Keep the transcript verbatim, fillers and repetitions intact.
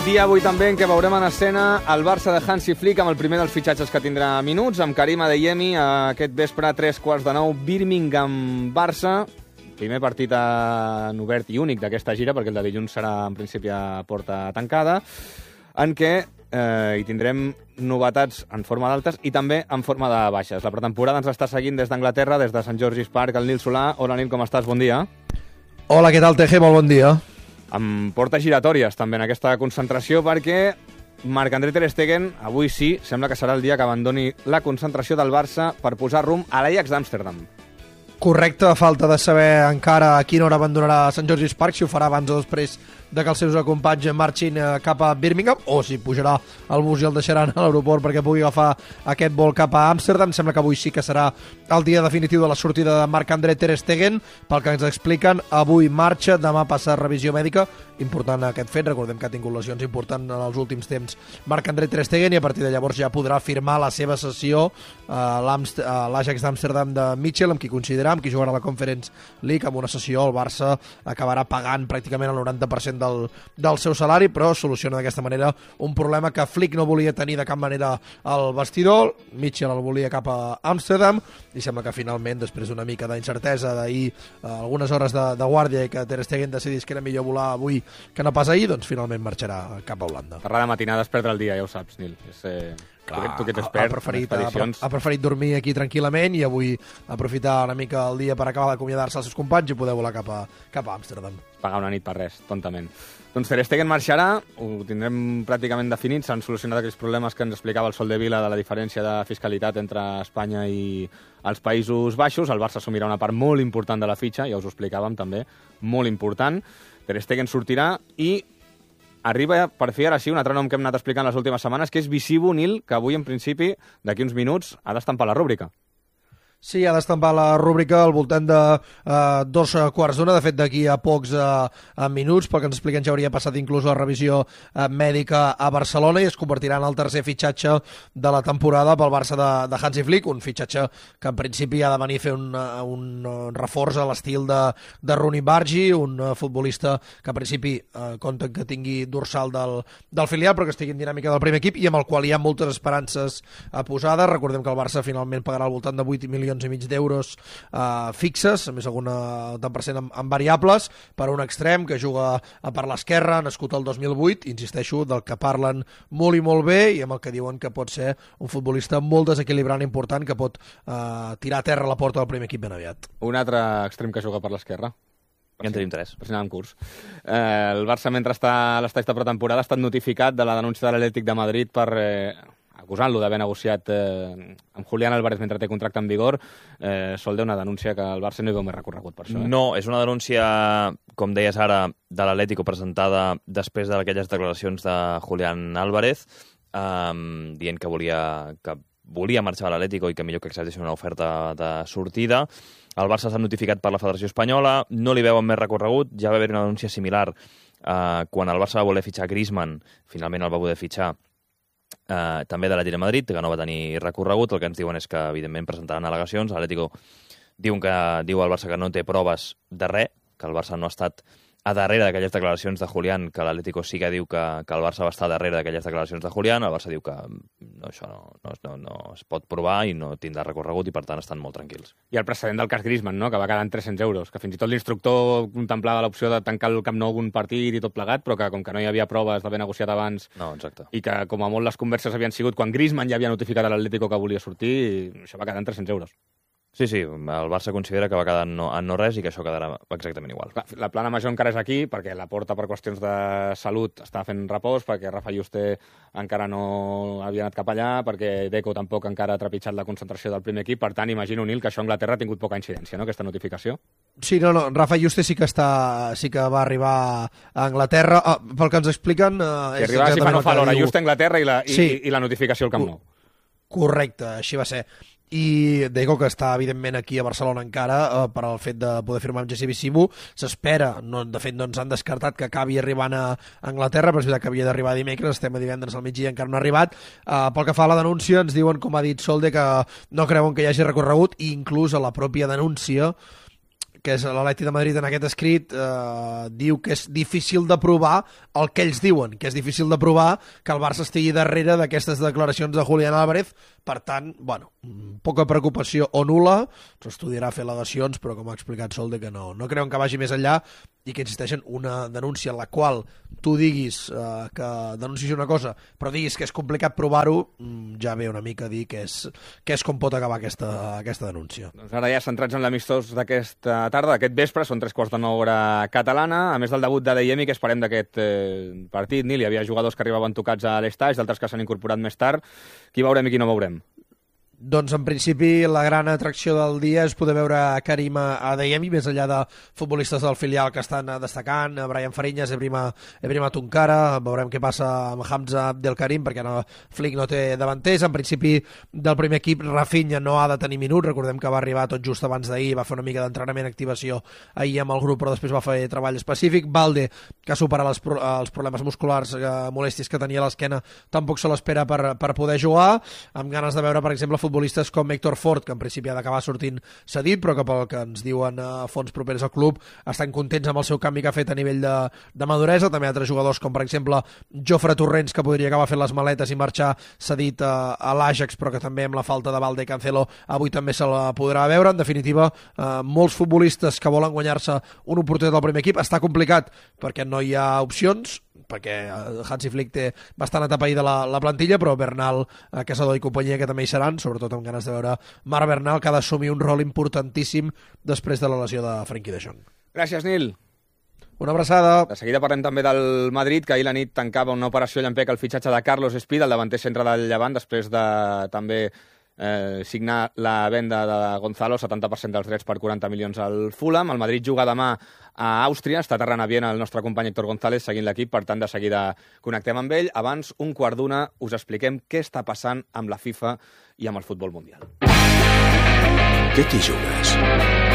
Dia avui també en què veurem en escena el Barça de Hansi Flick amb el primer dels fitxatges que tindrà minuts, amb Karim Adeyemi aquest vespre a tres quarts de nou, Birmingham-Barça. Primer partit en obert i únic d'aquesta gira, perquè el de dilluns serà en principi a porta tancada, en què eh, hi tindrem novetats en forma d'altes i també en forma de baixes. La pretemporada ens està seguint des d'Anglaterra, des de Sant George's Park, el Nil Solà. Hola, Nil, com estàs? Bon dia. Hola, què tal, T G? Molt bon dia. Amb portes giratòries també en aquesta concentració, perquè Marc-André Ter Stegen avui sí, sembla que serà el dia que abandoni la concentració del Barça per posar rumb a l'Ajax d'Amsterdam. Correcte, a falta de saber encara a quina hora abandonarà Sant George's Park, si ho farà abans o després de que els seus companys marxin cap a Birmingham, o si pujarà al bus i el deixaran a l'aeroport perquè pugui agafar aquest vol cap a Amsterdam. Sembla que avui sí que serà el dia definitiu de la sortida de Marc-André Ter Stegen. Pel que ens expliquen, avui marxa, demà passa revisió mèdica. Important aquest fet, recordem que ha tingut lesions importants en els últims temps Marc-André Ter Stegen, i a partir de llavors ja podrà firmar la seva sessió a l'Ajax d'Amsterdam de Mitchell, amb qui coincidirà, amb qui jugarà la Conference League, amb una sessió el Barça acabarà pagant pràcticament el noranta per cent del, del seu salari, però soluciona d'aquesta manera un problema que Flick no volia tenir de cap manera al vestidor. Mitchell el volia cap a Amsterdam i sembla que finalment, després d'una mica d'incertesa d'ahir, eh, algunes hores de, de guàrdia, i que Ter Stegen decidís que era millor volar avui que no pas ahir, doncs finalment marxarà cap a Holanda. Parlar de matinades, perdre el dia, ja ho saps, Nil. És, eh... Clar, tu que ets expert, ha, preferit, ha, ha preferit dormir aquí tranquil·lament i avui aprofitar una mica el dia per acabar d'acomiadar-se als seus companys i poder volar cap a, cap a Amsterdam. Pagar una nit per res, tontament. Doncs Ter Stegen marxarà, ho tindrem pràcticament definit, s'han solucionat aquells problemes que ens explicava el Sol de Vila de la diferència de fiscalitat entre Espanya i els Països Baixos. El Barça assumirà una part molt important de la fitxa, ja us ho explicàvem també, molt important. Ter Stegen sortirà i arriba per fi ara sí un altre nom que hem anat explicant les últimes setmanes, que és Visivo, Nil, que avui en principi, d'aquí uns minuts, ha d'estampar la rúbrica. Sí, ha d'estampar la rúbrica al voltant de uh, dos quarts d'una. De fet, d'aquí a pocs uh, minuts, pel que ens expliquen, ja hauria passat inclús la revisió uh, mèdica a Barcelona i es convertirà en el tercer fitxatge de la temporada pel Barça de, de Hansi Flick, un fitxatge que en principi ha de venir a fer un, uh, un reforç a l'estil de, de Rooney Bargi, un uh, futbolista que en principi uh, compta que tingui dorsal del, del filial, però que estigui en dinàmica del primer equip i amb el qual hi ha moltes esperances uh, posades. Recordem que el Barça finalment pagarà al voltant de vuit milions i mig d'euros uh, fixes, a més alguna tant per cent en, en variables, per un extrem que juga per l'esquerra, nascut el dos mil vuit, insisteixo, del que parlen molt i molt bé i amb el que diuen que pot ser un futbolista molt desequilibrant, important, que pot uh, tirar a terra la porta del primer equip ben aviat. Un altre extrem que juga per l'esquerra. Ja en tenim tres. Per si anàvem curs. Eh, el Barça, mentre està a l'estat de pretemporada, ha estat notificat de la denúncia de l'Atlètic de Madrid per... Eh, acusant-lo d'haver negociat eh, amb Julián Álvarez mentre té contracte en vigor. eh, sol de una denúncia que el Barça no hi veu més recorregut per això. Eh? No, és una denúncia, com deies ara, de l'Atlético presentada després d'aquelles declaracions de Julián Álvarez, eh, dient que volia, que volia marxar a l'Atlético i que millor que acceptessin una oferta de sortida. El Barça s'ha notificat per la Federació Espanyola, no li veuen més recorregut, ja va haver una denúncia similar eh, quan el Barça va voler fitxar Griezmann, finalment el va poder fitxar, Uh, també de l'Atlètic de Madrid, que no va tenir recorregut. El que ens diuen és que, evidentment, presentaran al·legacions. L'Atlético diu, que, diu al Barça que no té proves de res, que el Barça no ha estat a darrere d'aquelles declaracions de Julián, que l'Atlético sí que diu que, que el Barça va estar darrere d'aquelles declaracions de Julián. El Barça diu que no, això no, no, no, no es pot provar i no tindrà recorregut i, per tant, estan molt tranquils. I el precedent del cas Griezmann, no?, que va quedar en tres-cents euros, que fins i tot l'instructor contemplava l'opció de tancar el Camp Nou un partit i tot plegat, però que com que no hi havia proves d'haver negociat abans, no, exacte, i que com a molt les converses havien sigut quan Griezmann ja havia notificat a l'Atlético que volia sortir, això va quedar en tres-cents euros. Sí, sí, el Barça considera que va quedar en no, en no res i que això quedarà exactament igual. La, la plana major encara és aquí, perquè la Porta, per qüestions de salut, està fent repòs, perquè Rafa Juste encara no havia anat cap allà, perquè Deco tampoc encara ha trepitjat la concentració del primer equip. Per tant, imagino, Nil, que això a Anglaterra ha tingut poca incidència, no?, aquesta notificació. Sí, no, no, Rafa Juste sí que està, sí que va arribar a Anglaterra. Ah, pel que ens expliquen... Eh, que arribava si fa no fa l'hora, Juste a Anglaterra i la, i, sí, i, i la notificació al Camp Nou. Correcte, així va ser. I Deco, que està evidentment aquí a Barcelona encara eh, per al fet de poder firmar amb G C Visivo, s'espera, no, de fet no ens han descartat que acabi arribant a Anglaterra, però és veritat que havia d'arribar dimecres, estem a divendres al migdia, encara no ha arribat. Eh, pel que fa a la denúncia, ens diuen, com ha dit Solde, que no creuen que hi hagi recorregut, i inclús a la pròpia denúncia que és l'Atleti de Madrid en aquest escrit, eh, diu que és difícil de provar el que ells diuen, que és difícil de provar que el Barça estigui darrere d'aquestes declaracions de Julián Álvarez. Per tant, bueno, poca preocupació o nul·la, s'estudiarà fer al·legacions, però com ha explicat Solde, que no, no creuen que vagi més enllà i que insisteixen una denúncia en la qual tu diguis eh, que denuncis una cosa, però diguis que és complicat provar-ho, ja ve una mica a dir que és, que és com pot acabar aquesta, aquesta denúncia. Doncs ara ja centrats en l'amistós d'aquesta tarda, d'aquest vespre, són tres quarts de nou hora catalana, a més del debut de Adeyemi, que esperem d'aquest eh, partit. Nil, hi havia jugadors que arribaven tocats a l'estaix, d'altres que s'han incorporat més tard. Qui veurem i qui no veurem? Doncs en principi la gran atracció del dia és poder veure Karim Adeyemi, més enllà de futbolistes del filial que estan destacant, Brian Fariñas, Ebrima, Ebrima Tunkara, veurem què passa amb Hamza Abdelkarim, perquè no, Flick no té davanters. En principi del primer equip Rafinha no ha de tenir minuts, recordem que va arribar tot just abans d'ahir, va fer una mica d'entrenament, activació ahir amb el grup, però després va fer treball específic. Balde, que ha superat els, pro els problemes musculars, eh, molèsties que tenia a l'esquena, tampoc se l'espera per, per poder jugar, amb ganes de veure, per exemple, futbolistes com Héctor Fort, que en principi ha d'acabar sortint cedit, però que pel que ens diuen a fons propers al club estan contents amb el seu canvi que ha fet a nivell de, de maduresa. També altres jugadors com per exemple Jofre Torrents, que podria acabar fent les maletes i marxar cedit a, a l'Ajax, però que també amb la falta de Balde i Cancelo avui també se la podrà veure. En definitiva, eh, molts futbolistes que volen guanyar-se una oportunitat al primer equip. Està complicat perquè no hi ha opcions, perquè Hansi Flick té bastant atapeïda la, la plantilla, però Bernal, Casador i companyia, que també hi seran, sobretot amb ganes de veure Marc Bernal, que ha d'assumir un rol importantíssim després de la lesió de Frenkie de Jong. Gràcies, Nil. Una abraçada. De seguida parlem també del Madrid, que ahir la nit tancava una operació llampec al fitxatge de Carlos Espí, el davanter centre del Llevant, després de també Eh, signar la venda de Gonzalo, setanta per cent dels drets per quaranta milions al Fulham. El Madrid juga demà a Àustria, està aterrant a Viena el nostre company Héctor González seguint l'equip, per tant de seguida connectem amb ell. Abans, un quart d'una, us expliquem què està passant amb la FIFA i amb el futbol mundial. Què t'hi jugues?